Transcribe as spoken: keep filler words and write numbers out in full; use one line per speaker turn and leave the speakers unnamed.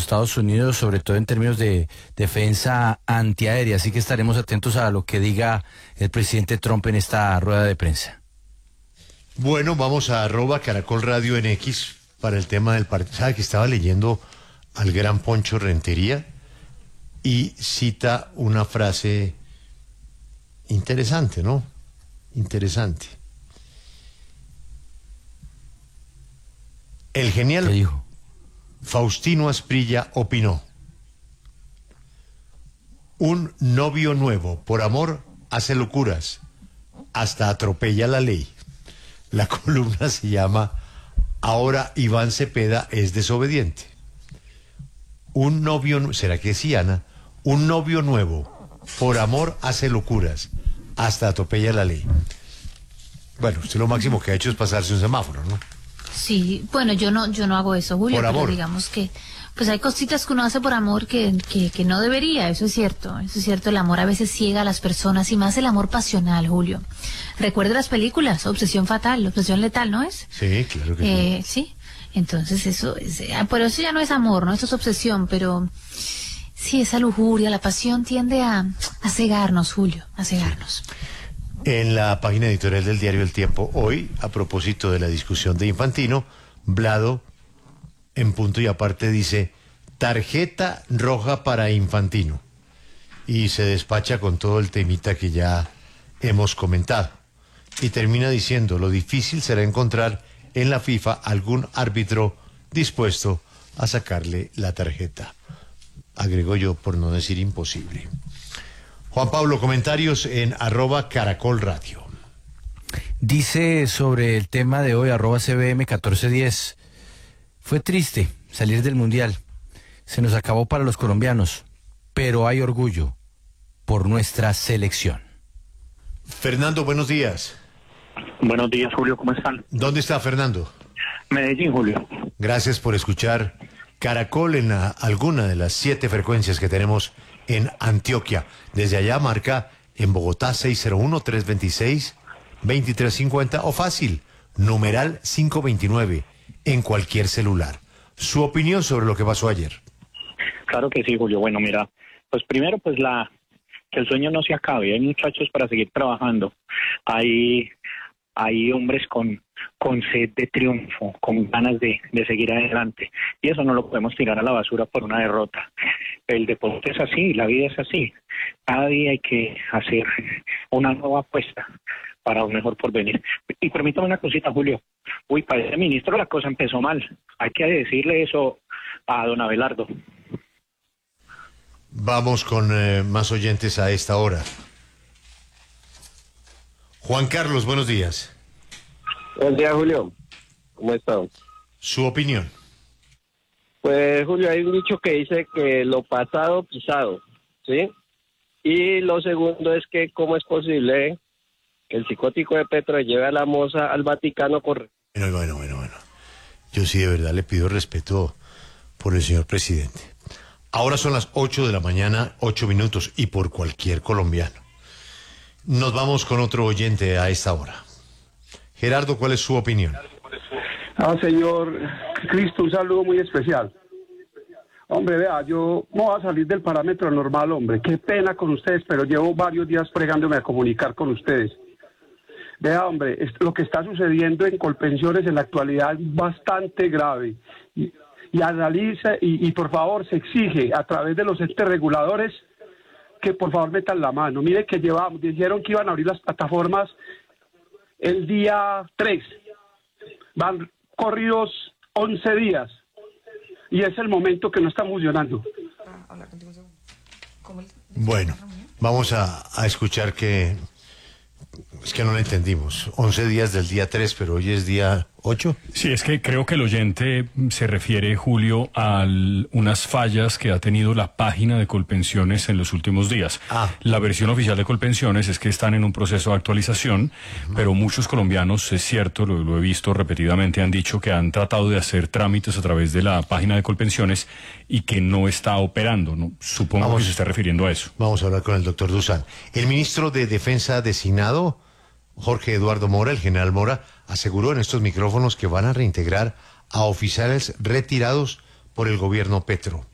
Estados Unidos, sobre todo en términos de defensa antiaérea. Así que estaremos atentos a lo que diga el presidente Trump en esta rueda de prensa.
Bueno, vamos a arroba Caracol Radio en X para el tema del partido. ¿Sabe que estaba leyendo al gran Poncho Rentería y cita una frase interesante, ¿no? Interesante. El genial
¿Qué dijo?
Faustino Asprilla opinó: un novio nuevo por amor hace locuras, hasta atropella la ley. La columna se llama Ahora Iván Cepeda es desobediente. Un novio, ¿será que sí, Ana? Un novio nuevo por amor hace locuras, hasta atropella la ley. Bueno, usted lo máximo que ha hecho es pasarse un semáforo, ¿no?
Sí, bueno, yo no, yo no hago eso, Julio,
Por
pero
amor.
digamos que, pues hay cositas que uno hace por amor que, que, que no debería, eso es cierto, eso es cierto, el amor a veces ciega a las personas, y más el amor pasional, Julio. Recuerda las películas, Obsesión Fatal, Obsesión Letal, ¿no es?
Sí, claro que
eh, sí. Sí, entonces eso, es, eh, pero eso ya no es amor, ¿no? Eso es obsesión, pero sí, esa lujuria, la pasión tiende a, a cegarnos, Julio, a cegarnos.
sí. En la página editorial del diario El Tiempo, hoy, a propósito de la discusión de Infantino, Blado, en punto y aparte, dice: tarjeta roja para Infantino. Y se despacha con todo el temita que ya hemos comentado. Y termina diciendo: lo difícil será encontrar en la FIFA algún árbitro dispuesto a sacarle la tarjeta. Agrego yo, por no decir imposible. Juan Pablo, comentarios en arroba Caracol Radio.
Dice sobre el tema de hoy, arroba C B M catorce diez. Fue triste salir del Mundial. Se nos acabó para los colombianos, pero hay orgullo por nuestra selección.
Fernando, buenos días.
Buenos días, Julio, ¿cómo están?
¿Dónde está Fernando?
Medellín, Julio.
Gracias por escuchar Caracol en la, alguna de las siete frecuencias que tenemos en Antioquia. Desde allá marca en Bogotá seis cero uno, tres dos seis, dos tres cinco cero o fácil, numeral cinco veintinueve en cualquier celular. Su opinión sobre lo que pasó ayer.
Claro que sí, Julio. Bueno, mira, pues primero, pues la que el sueño no se acabe. Hay muchachos para seguir trabajando. Hay, hay hombres con, con sed de triunfo, con ganas de, de seguir adelante. Y eso no lo podemos tirar a la basura por una derrota. El deporte es así, la vida es así. Cada día hay que hacer una nueva apuesta para un mejor porvenir. Y permítame una cosita, Julio. Uy, para ese ministro la cosa empezó mal. Hay que decirle eso a don Abelardo.
Vamos con eh, más oyentes a esta hora. Juan Carlos, buenos días.
Buenos días, Julio. ¿Cómo están?
Su opinión.
Pues, Julio, hay un dicho que dice que lo pasado, pisado, ¿sí? Y lo segundo es que cómo es posible que el psicótico de Petro lleve a la moza al Vaticano por...
Bueno, bueno, bueno, bueno. Yo sí de verdad le pido respeto por el señor presidente. Ahora son las ocho de la mañana, ocho minutos, y por cualquier colombiano. Nos vamos con otro oyente a esta hora. Gerardo, ¿cuál es su opinión?
Ah, señor Cristo, un saludo muy especial. Hombre, vea, yo no voy a salir del parámetro normal, hombre. Qué pena con ustedes, pero llevo varios días pregándome a comunicar con ustedes. Vea, hombre, es, lo que está sucediendo en Colpensiones en la actualidad es bastante grave. Y, y analiza, y, y por favor se exige a través de los entes reguladores que por favor metan la mano. Mire que llevamos, dijeron que iban a abrir las plataformas el día tres. Van corridos once días. Y es el momento que no está funcionando.
Bueno, vamos a, a escuchar que... Es que no lo entendimos. once días del día tres, pero hoy es día ocho.
Sí, es que creo que el oyente se refiere, Julio, a unas fallas que ha tenido la página de Colpensiones en los últimos días.
Ah.
La versión oficial de Colpensiones es que están en un proceso de actualización, uh-huh. pero muchos colombianos, es cierto, lo, lo he visto repetidamente, han dicho que han tratado de hacer trámites a través de la página de Colpensiones y que no está operando, ¿no? Supongo vamos, que se está refiriendo a eso.
Vamos a hablar con el doctor Dusan. El ministro de Defensa designado, Jorge Eduardo Mora, el general Mora, aseguró en estos micrófonos que van a reintegrar a oficiales retirados por el gobierno Petro.